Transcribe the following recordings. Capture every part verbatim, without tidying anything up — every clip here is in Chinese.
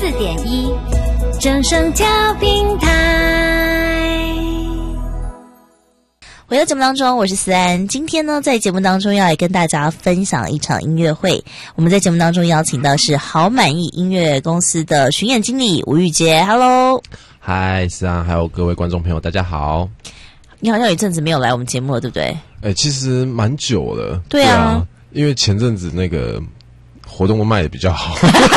点一，正声调平台。 回到节目当中，我是思安。今天呢，在节目当中要来跟大家分享一场音乐会。我们在节目当中邀请到是好满意音乐公司的巡演经理吴玉杰。Hello， 嗨，思安，还有各位观众朋友，大家好。 你好像有一阵子没有来我们节目了，对不对？ 哎、欸，其实蛮久了。 对啊，对啊， 因为前阵子那个活动卖的比较好。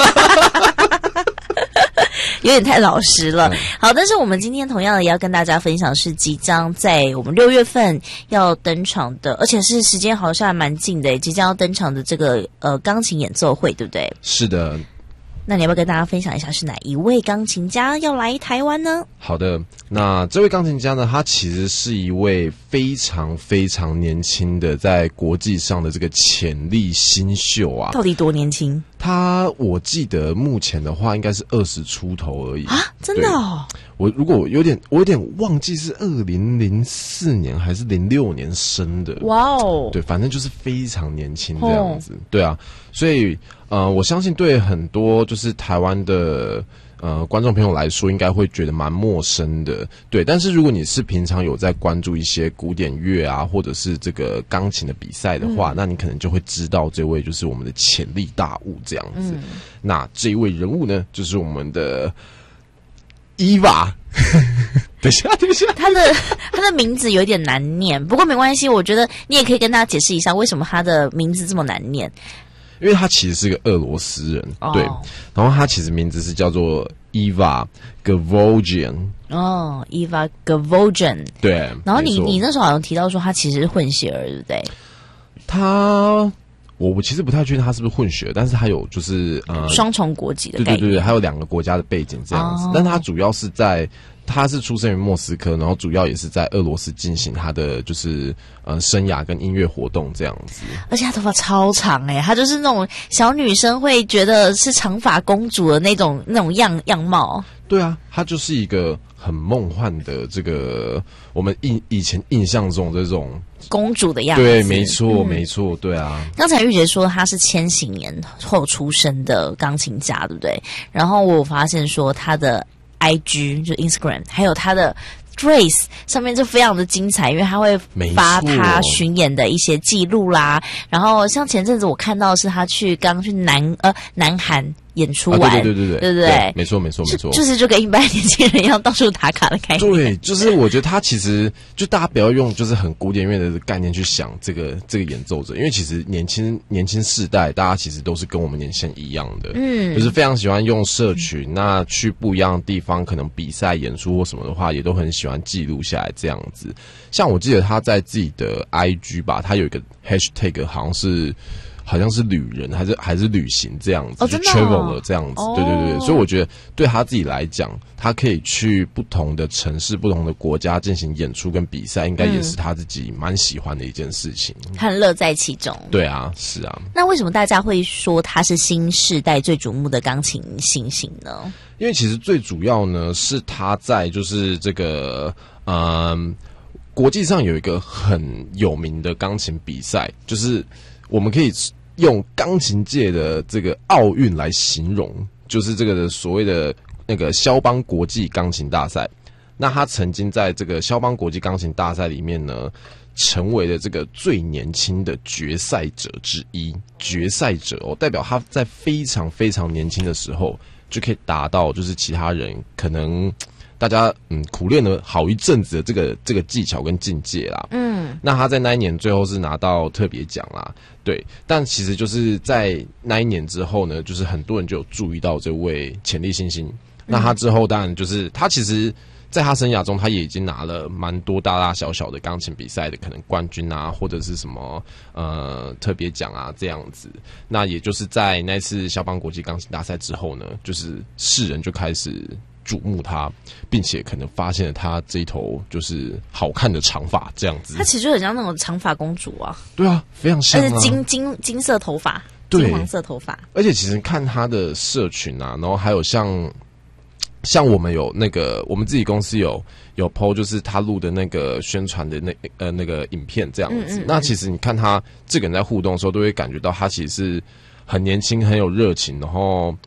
有点太老实了。好，但是我们今天同样的也要跟大家分享是即将在我们六月份要登场的，而且是时间好像还蛮近的，即将要登场的这个呃钢琴演奏会，对不对？ 是的。 那你要不要跟大家分享一下是哪一位钢琴家要来台湾呢？ 好的，那这位钢琴家呢，他其实是一位非常非常年轻的在国际上的这个潜力新秀啊。 到底多年轻？ 他我记得目前的话应该是二十出头而已啊，真的哦。 我如果有点我有点忘记是二零零四年还是零六年生的。 哇哦， 对，反正就是非常年轻这样子。哦、对啊，所以呃，我相信对很多就是台湾的呃观众朋友来说，应该会觉得蛮陌生的。对，但是如果你是平常有在关注一些古典乐啊，或者是这个钢琴的比赛的话，嗯、那你可能就会知道这位就是我们的潜力大物这样子。嗯、那这一位人物呢，就是我们的伊娃。等一下，等一下， 他的他的名字有点难念，不过没关系，我觉得你也可以跟大家解释一下为什么他的名字这么难念。 因为他其实是个俄罗斯人，哦、对，然后他其实名字是叫做 Eva Gavogyan。 哦 ，Eva Gavogyan。 对， 然后你你那时候好像提到说他其实是混血儿，对不对？ 他。我我其实不太确定他是不是混血，但是他有就是呃双重国籍的概念， 对对对，还有两个国家的背景这样子。哦、但他主要是在他是出生于莫斯科，然后主要也是在俄罗斯进行他的就是呃生涯跟音乐活动这样子。 而且他头发超长哎、欸，他就是那种小女生会觉得是长发公主的那种那种样样貌。 对啊，他就是一个很梦幻的这个我们印以前印象中的这种公主的样子。 对，没错，嗯、没错，对啊。 刚才玉洁说他是千禧年后出生的钢琴家，对不对？然后我发现说他的 I G 就 Instagram 还有他的Trace 上面就非常的精彩，因为他会发他巡演的一些记录啦。然后像前阵子我看到的是他去刚去南呃南韩演出完， 啊、对对对对对对对， 没错没错没错， 就是就跟一般年轻人一样到处打卡的概念。 对，就是我觉得他其实就大家不要用就是很古典乐的概念去想这个这个演奏者，因为其实年轻年轻世代大家其实都是跟我们年轻人一样的，嗯，就是非常喜欢用社群，嗯、那去不一样的地方，可能比赛演出或什么的话，也都很喜欢记录下来这样子。像我记得他在自己的 I G 吧，他有一个 hashtag 好像是。好像是旅人还是还是旅行这样子， 哦、 就 travel 了这样子，哦、对对对，所以我觉得对他自己来讲，他可以去不同的城市、不同的国家进行演出跟比赛，应该也是他自己蛮喜欢的一件事情， 他很乐在其中。 对啊，是啊。 那为什么大家会说他是新世代最瞩目的钢琴新星呢？ 因为其实最主要呢是他在就是这个嗯国际上有一个很有名的钢琴比赛，就是我们可以。用钢琴界的这个奥运来形容，就是这个的所谓的那个肖邦国际钢琴大赛。那他曾经在这个肖邦国际钢琴大赛里面呢，成为了这个最年轻的决赛者之一。决赛者哦，代表他在非常非常年轻的时候就可以达到，就是其他人可能大家嗯苦练了好一阵子的这个这个技巧跟境界啦。嗯，那他在那一年最后是拿到特别奖啦。对，但其实就是在那一年之后呢，就是很多人就有注意到这位潜力新星。嗯、那他之后当然就是他其实在他生涯中，他也已经拿了蛮多大大小小的钢琴比赛的可能冠军啊，或者是什么呃特别奖啊这样子。那也就是在那次肖邦国际钢琴大赛之后呢，就是世人就开始瞩目他，并且可能发现了他这一头就是好看的长发这样子。 他其实就很像那种长发公主啊。 对啊，非常像啊。 而且金金金色头发，金黄色头发。而且其实看他的社群啊，然后还有像像我们有那个我们自己公司有有 P O 就是他录的那个宣传的那呃那个影片这样子。嗯嗯嗯，那其实你看他这个人在互动的时候，都会感觉到他其实是很年轻、很有热情，然后。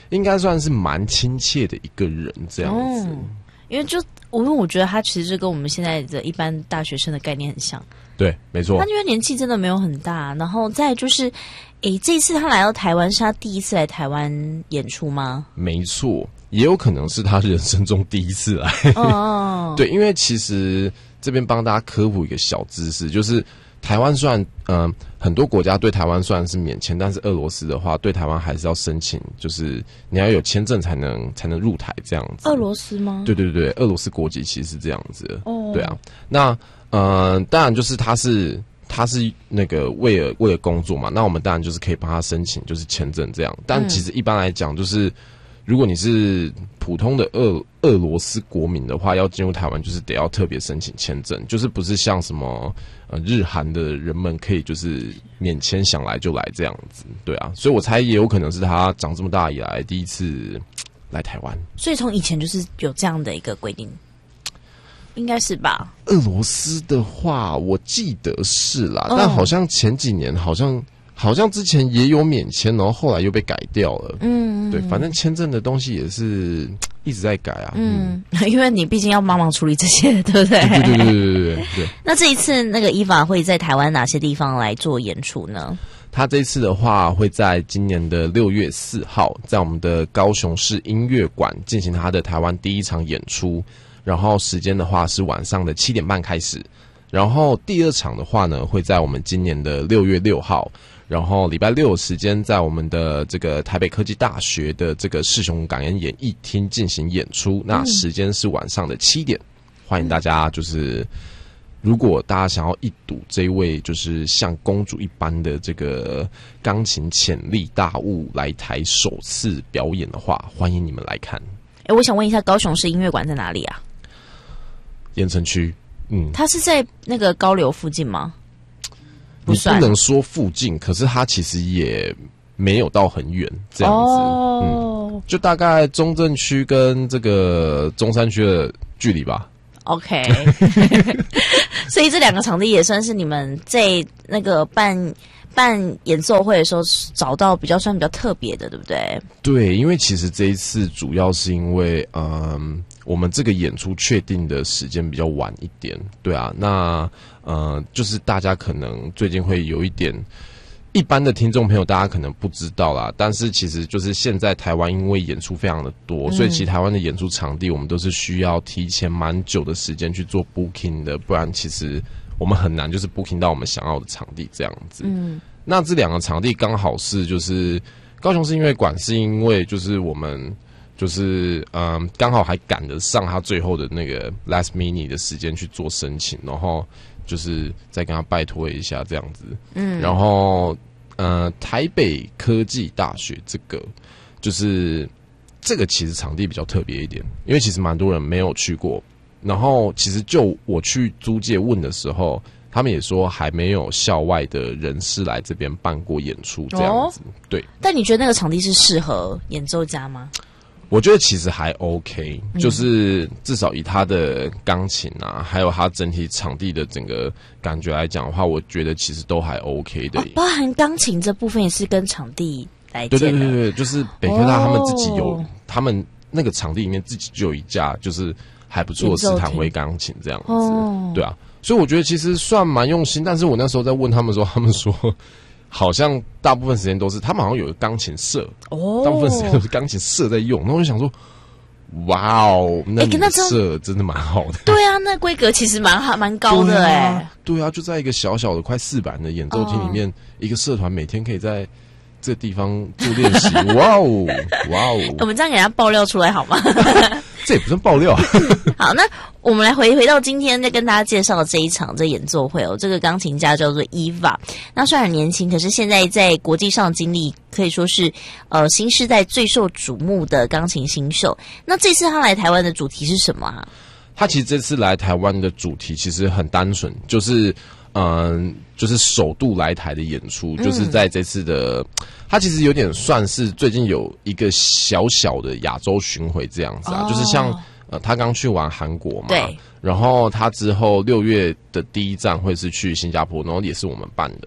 应该算是蛮亲切的一个人这样子。 哦、因为就因为我觉得他其实就跟我们现在的一般大学生的概念很像。 对，没错。 他因为年纪真的没有很大，然后再就是，诶，这一次他来到台湾是他第一次来台湾演出吗？ 没错，也有可能是他人生中第一次来。哦，对，因为其实这边帮大家科普一个小知识，就是台湾虽然嗯、呃、很多国家对台湾虽然是免签，但是俄罗斯的话对台湾还是要申请，就是你要有签证才能才能入台这样子。 俄罗斯吗？ 对对对，俄罗斯国籍其实是这样子的。哦，对啊，那。呃，当然就是他是他是那个为了为了工作嘛，那我们当然就是可以帮他申请就是签证这样。但其实一般来讲，就是如果你是普通的俄俄罗斯国民的话，要进入台湾就是得要特别申请签证，就是不是像什么呃日韩的人们可以就是免签想来就来这样子，对啊。所以我猜也有可能是他长这么大以来第一次来台湾。 所以从以前就是有这样的一个规定。应该是吧。 俄罗斯的话，我记得是啦，哦、但好像前几年好像好像之前也有免签，然后后来又被改掉了。嗯，对，反正签证的东西也是一直在改啊。 嗯，嗯因为你毕竟要帮忙处理这些，对不对？ 对对对对对对对对。 那这一次那个伊娃会在台湾哪些地方来做演出呢？ 他这次的话，会在今年的六月四号，在我们的高雄市音乐馆进行他的台湾第一场演出。然后时间的话是晚上的七点半开始，然后第二场的话呢会在我们今年的六月六号，然后礼拜六的时间在我们的这个台北科技大学的这个世雄感恩演艺厅进行演出，那时间是晚上的七点，欢迎大家就是如果大家想要一睹这位就是像公主一般的这个钢琴潜力大物来台首次表演的话，欢迎你们来看。 诶，我想问一下，高雄市音乐馆在哪里啊？ 盐埕区，嗯，它是在那个高流附近吗？ 不算，你不能说附近，可是它其实也没有到很远，这样子，哦、嗯，就大概中正区跟这个中山区的距离吧。 OK， 所以这两个场地也算是你们在那个办办演奏会的时候找到比较算比较特别的，对不对？ 对，因为其实这一次主要是因为，嗯，我们这个演出确定的时间比较晚一点，对啊，那呃，就是大家可能最近会有一点。一般的听众朋友，大家可能不知道啦，但是其实就是现在台湾因为演出非常的多，嗯、所以其实台湾的演出场地我们都是需要提前蛮久的时间去做 booking 的，不然其实我们很难就是 booking 到我们想要的场地这样子。嗯，那这两个场地刚好是就是高雄市音乐馆，是因为就是我们就是嗯刚好还赶得上他最后的那个 last minute 的时间去做申请，然后。就是再跟他拜托一下这样子，嗯，然后呃，台北科技大学这个就是这个其实场地比较特别一点，因为其实蛮多人没有去过。然后其实就我去租界问的时候，他们也说还没有校外的人士来这边办过演出这样子。哦、对， 但你觉得那个场地是适合演奏家吗？ 我觉得其实还 OK， 就是至少以他的钢琴啊，还有他整体场地的整个感觉来讲的话，我觉得其实都还 OK 的。 哦、包含钢琴这部分也是跟场地来建的。 对对对对，就是北科大他们自己有，哦、他们那个场地里面自己就有一架就是还不错的斯坦威钢琴这样子。哦、对啊，所以我觉得其实算蛮用心。但是我那时候在问他们说，他们说。好像大部分时间都是他们好像有个钢琴社，哦，大部分时间都是钢琴社在用。然后我就想说，哇哦，那你的社真的蛮好的。 对啊，那规格其实蛮好蛮高的哎、欸。 对啊，就在一个小小的快四百人的演奏厅里面，哦、一个社团每天可以在这个地方做练习。哇哦，哇哦！ 我们这样给他爆料出来好吗？ 这也不算爆料。 好，那我们来回回到今天在跟大家介绍的这一场这演奏会哦。这个钢琴家叫做伊娃，那虽然很年轻，可是现在在国际上经历可以说是呃新世代最受瞩目的钢琴新秀。那这次他来台湾的主题是什么啊？ 他其实这次来台湾的主题其实很单纯，就是嗯，就是首度来台的演出，嗯、就是在这次的，他其实有点算是最近有一个小小的亚洲巡回这样子啊，哦、就是像呃，他刚去完韩国嘛， 对， 然后他之后六月的第一站会是去新加坡，然后也是我们办的。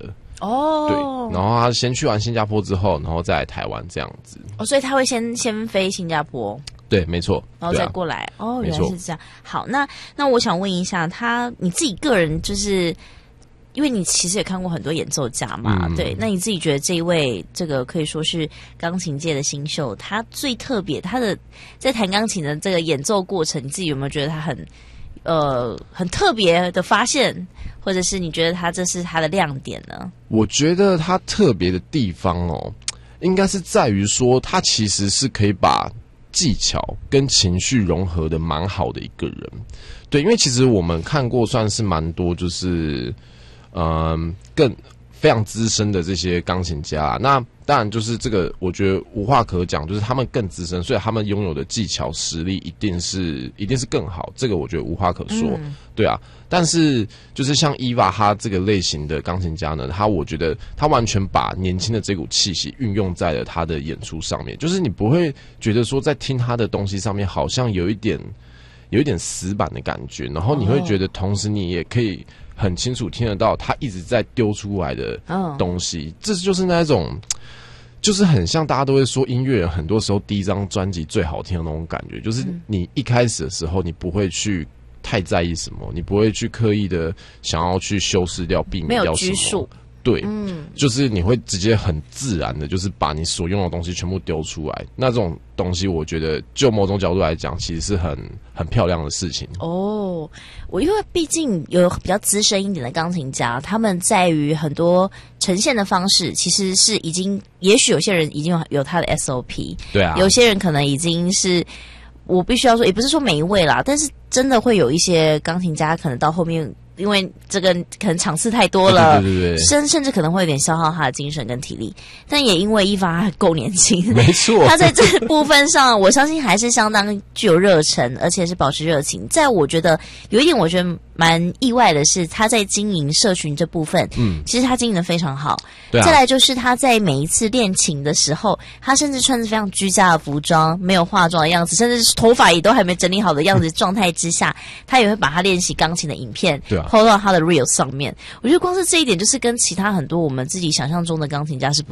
哦， 对，然后他先去完新加坡之后，然后再来台湾这样子。 哦，所以他会先先飞新加坡， 对，没错， 然后再过来。啊、哦，原来是这样。好，那那我想问一下，他你自己个人就是。因为你其实也看过很多演奏家嘛，嗯、对，那你自己觉得这一位这个可以说是钢琴界的新秀，他最特别，他的在弹钢琴的这个演奏过程，你自己有没有觉得他很呃很特别的发现，或者是你觉得他这是他的亮点呢？我觉得他特别的地方哦，应该是在于说，他其实是可以把技巧跟情绪融合的蛮好的一个人。对，因为其实我们看过算是蛮多，就是。嗯，更非常资深的这些钢琴家、啊，那当然就是这个，我觉得无话可讲，就是他们更资深，所以他们拥有的技巧实力一定是一定是更好，这个我觉得无话可说，嗯、对啊。但是就是像伊娃他这个类型的钢琴家呢，他我觉得他完全把年轻的这股气息运用在了他的演出上面，就是你不会觉得说在听他的东西上面好像有一点有一点死板的感觉，然后你会觉得同时你也可以。很清楚听得到他一直在丢出来的东西， oh. 这就是那种，就是很像大家都会说音乐人很多时候第一张专辑最好听的那种感觉，就是你一开始的时候你不会去太在意什么，你不会去刻意的想要去修饰掉、避免掉什么，没有拘束。对，嗯，就是你会直接很自然的，就是把你所用的东西全部丢出来。那这种东西，我觉得就某种角度来讲，其实是很很漂亮的事情。哦， 我因为毕竟有比较资深一点的钢琴家，他们在于很多呈现的方式，其实是已经，也许有些人已经有有他的 S O P， 对啊， 有些人可能已经是，我必须要说，也不是说每一位啦，但是真的会有一些钢琴家，可能到后面。因为这个可能场次太多了， 对对对对， 甚甚至可能会有点消耗他的精神跟体力，但也因为伊娃够年轻， 没错， 他在这部分上，我相信还是相当具有热忱，而且是保持热情。在我觉得有一点，我觉得蛮意外的是，他在经营社群这部分，嗯，其实他经营的非常好。对啊，再来就是他在每一次练琴的时候，他甚至穿着非常居家的服装，没有化妆的样子，甚至是头发也都还没整理好的样子状态之下，他也会把他练习钢琴的影片，对啊。po 到他的 reels 上面，我觉得光是这一点就是跟其他很多我们自己想象中的钢琴家是不